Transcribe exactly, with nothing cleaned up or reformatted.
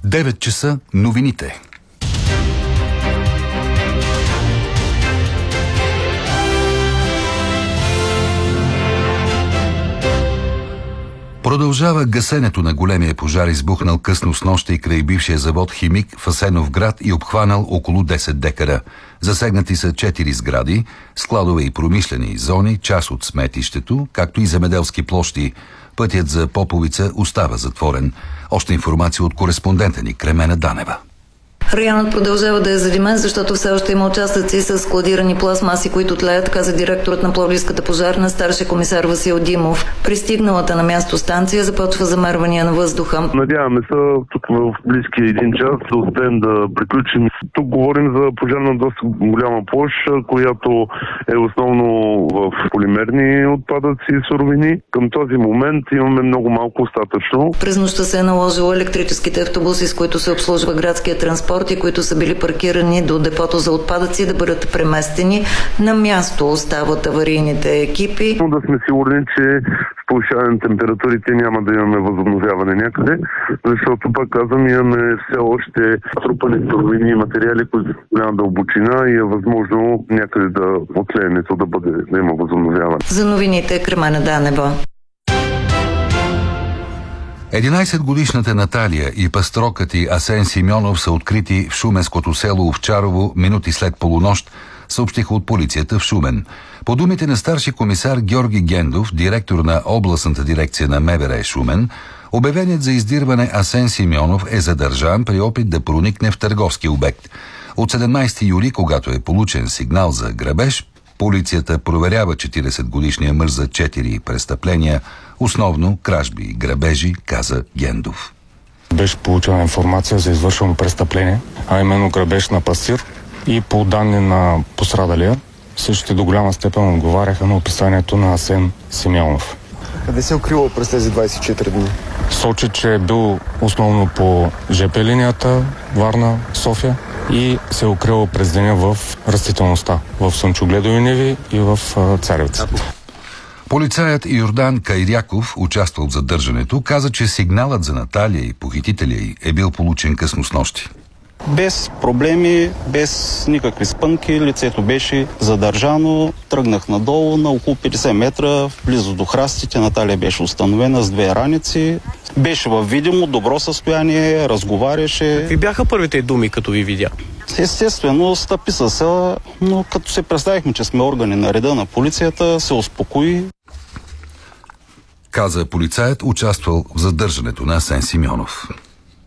девет часа новините. Продължава гасенето на големия пожар, избухнал късно снощи край бившия завод «Химик» в Асеновград и обхванал около десет декара. Засегнати са четири сгради, складове и промишлени зони, част от сметището, както и земеделски площи. Пътят за Поповица остава затворен. Още информация от кореспондента ни Кремена Данева. Районът продължава да е задимен, защото все още има участъци с складирани пластмаси, които тлеят, каза директорът на Пловдивската пожарна, старши комисар Васил Димов. Пристигналата на място станция започва замервания на въздуха. Надяваме се тук в близкия един час да успеем да приключим. Тук говорим за пожар на доста голяма площ, която е основно в полимерни отпадъци и суровини. Към този момент имаме много малко остатъчно. През нощта се е наложило електрическите автобуси, с които се обслужва градския транспорт, които са били паркирани до депото за отпадъци, да бъдат преместени. На място остават аварийните екипи. Да сме сигурни, че с повишаване на температурите няма да имаме възобновяване някъде, защото пак казвам, имаме все още трупани суровини и материали, които няма дълбочина и е възможно някъде да отлеенето да бъде, да има възобновяване. За новините Кремена Данева. единайсетгодишната Наталия и пастрокът й Асен Симеонов са открити в шуменското село Овчарово минути след полунощ, съобщиха от полицията в Шумен. По думите на старши комисар Георги Гендов, директор на областната дирекция на МВР Шумен, обявеният за издирване Асен Симеонов е задържан при опит да проникне в търговски обект. От седемнайсети юли, когато е получен сигнал за грабеж, полицията проверява четирийсетгодишния мъж за четири престъпления, основно кражби и грабежи, каза Гендов. Беше получена информация за извършено престъпление, а именно грабеж на пастир, и по данни на пострадалия същите до голяма степен отговаряха на описанието на Асен Симеонов. Къде се е укривал през тези двайсет и четири дни? Сочи, че е бил основно по жп линията Варна-София и се е укривал през деня в растителността, в слънчогледови ниви и в Царевица. Полицаят Йордан Кайряков, участвал в задържането, каза, че сигналът за Наталия и похитителя й е бил получен късно снощи. Без проблеми, без никакви спънки, лицето беше задържано. Тръгнах надолу на около петдесет метра, близо до храстите. Наталия беше установена с две раници. Беше във видимо добро състояние, разговаряше. Какви бяха първите думи, като ви видя? Естествено, стъпи се, но като се представихме, че сме органи на реда на полицията, се успокои. Каза полицаят, участвал в задържането на Асен Симеонов.